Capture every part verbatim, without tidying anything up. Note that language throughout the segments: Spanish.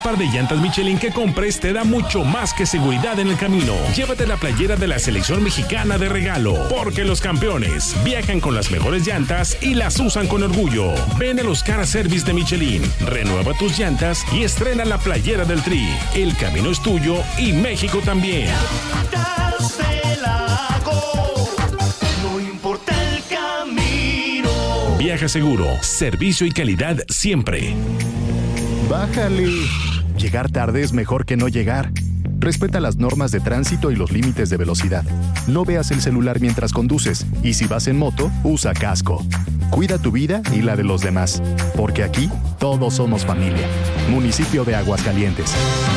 Par de llantas Michelin que compres te da mucho más que seguridad en el camino. Llévate la playera de la selección mexicana de regalo, porque los campeones viajan con las mejores llantas y las usan con orgullo. Ven a los Car Service de Michelin, renueva tus llantas y estrena la playera del Tri. El camino es tuyo y México también. No importa el camino. Viaja seguro, servicio y calidad siempre. Bájale. Llegar tarde es mejor que no llegar. Respeta las normas de tránsito y los límites de velocidad. No veas el celular mientras conduces. Y si vas en moto, usa casco. Cuida tu vida y la de los demás. Porque aquí, todos somos familia. Municipio de Aguascalientes.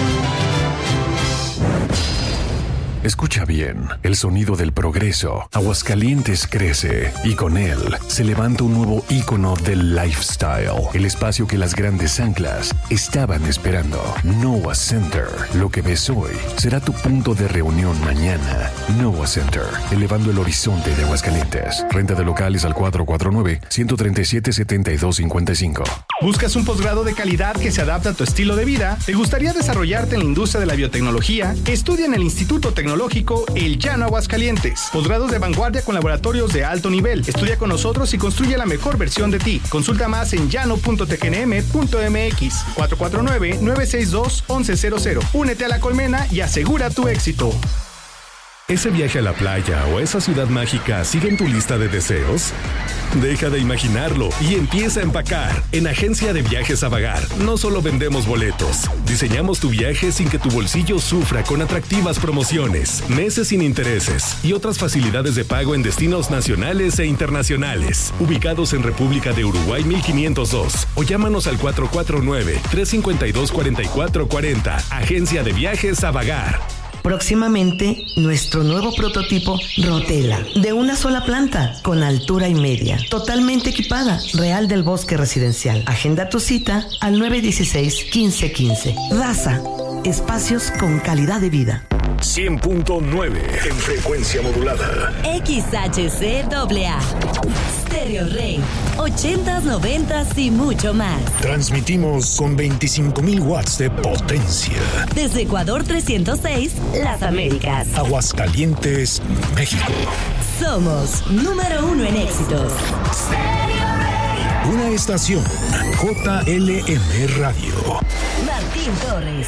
Escucha bien, el sonido del progreso. Aguascalientes crece y con él se levanta un nuevo ícono del lifestyle. El espacio que las grandes anclas estaban esperando. Noah Center. Lo que ves hoy será tu punto de reunión mañana. Noah Center, elevando el horizonte de Aguascalientes. Renta de locales al cuatro cuatro nueve, uno tres siete, siete dos cinco cinco. ¿Buscas un posgrado de calidad que se adapte a tu estilo de vida? ¿Te gustaría desarrollarte en la industria de la biotecnología? Estudia en el Instituto Tecnológico El Llano Aguascalientes. Posgrados de vanguardia con laboratorios de alto nivel. Estudia con nosotros y construye la mejor versión de ti. Consulta más en llano punto t g n m punto m x. cuatro cuatro nueve, nueve seis dos, once cero cero. Únete a la colmena y asegura tu éxito. ¿Ese viaje a la playa o esa ciudad mágica sigue en tu lista de deseos? Deja de imaginarlo y empieza a empacar. En Agencia de Viajes Avagar no solo vendemos boletos, diseñamos tu viaje sin que tu bolsillo sufra con atractivas promociones, meses sin intereses y otras facilidades de pago en destinos nacionales e internacionales. Ubicados en República de Uruguay mil quinientos dos o llámanos al cuatro cuatro nueve, tres cinco dos, cuatro cuatro cuatro cero. Agencia de Viajes Avagar. Próximamente, nuestro nuevo prototipo Rotela, de una sola planta, con altura y media, totalmente equipada, Real del Bosque Residencial. Agenda tu cita al nueve uno seis, quince quince. Raza, espacios con calidad de vida. cien punto nueve en frecuencia modulada. X H C A A. Stereo Rey. ochentas, noventas y mucho más. Transmitimos con veinticinco mil watts de potencia. Desde Ecuador trescientos seis, Las Américas. Aguascalientes, México. Somos número uno en éxitos. Stereo Rey. Una estación J L M Radio. Martín Torres.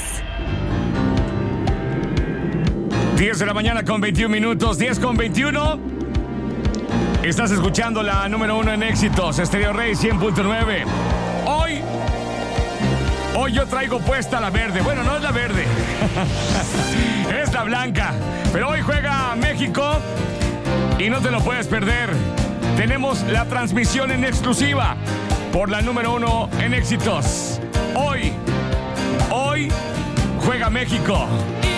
diez de la mañana con veintiún minutos, diez con veintiuno. Estás escuchando la número uno en éxitos, Stereo Rey cien punto nueve. Hoy, hoy yo traigo puesta la verde. Bueno, no es la verde, es la blanca. Pero hoy juega México y no te lo puedes perder. Tenemos la transmisión en exclusiva por la número uno en éxitos. Hoy, hoy juega México.